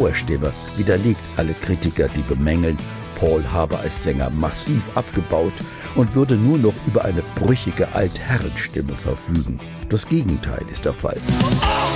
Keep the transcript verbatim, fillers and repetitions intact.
Oberstimme widerlegt alle Kritiker, die bemängeln, Paul habe als Sänger massiv abgebaut und würde nur noch über eine brüchige Altherrenstimme verfügen. Das Gegenteil ist der Fall.